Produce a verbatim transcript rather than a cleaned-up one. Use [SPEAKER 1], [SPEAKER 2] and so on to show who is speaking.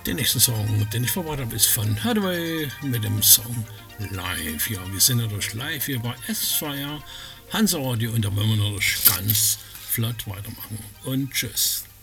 [SPEAKER 1] Den nächsten Song, den ich vorbereitet habe, ist von Hathaway mit dem Song Live. Ja, wir sind natürlich live hier bei S-Fire, Hansa Radio, und da wollen wir natürlich ganz flott weitermachen. Und tschüss.